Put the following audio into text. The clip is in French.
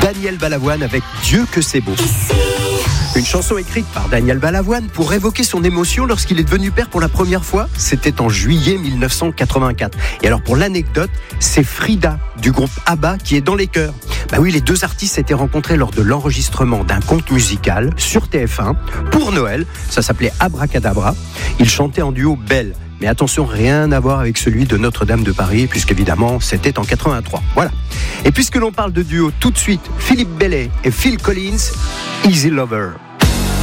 Daniel Balavoine avec Dieu que c'est beau. Une chanson écrite par Daniel Balavoine pour évoquer son émotion lorsqu'il est devenu père pour la première fois. C'était en juillet 1984. Et alors pour l'anecdote, c'est Frida du groupe ABBA qui est dans les chœurs. Bah oui, les deux artistes s'étaient rencontrés lors de l'enregistrement d'un conte musical sur TF1 pour Noël. Ça s'appelait Abracadabra. Ils chantaient en duo Belle. Mais attention, rien à voir avec celui de Notre-Dame de Paris, puisqu'évidemment, c'était en 83. Voilà. Et puisque l'on parle de duo, tout de suite, Philippe Bellet et Phil Collins, Easy Lover.